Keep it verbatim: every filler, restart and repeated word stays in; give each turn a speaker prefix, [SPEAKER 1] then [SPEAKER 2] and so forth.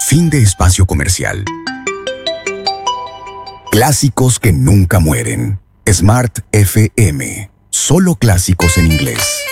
[SPEAKER 1] Fin de espacio comercial. Clásicos que nunca mueren. Smart F M. Solo clásicos en inglés.